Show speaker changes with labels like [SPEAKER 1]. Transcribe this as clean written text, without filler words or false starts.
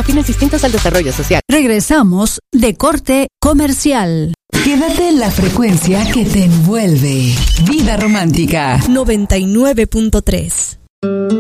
[SPEAKER 1] para fines distintos al desarrollo social.
[SPEAKER 2] Regresamos de corte comercial.
[SPEAKER 3] Quédate en la frecuencia que te envuelve. Vida Romántica
[SPEAKER 2] 99.3.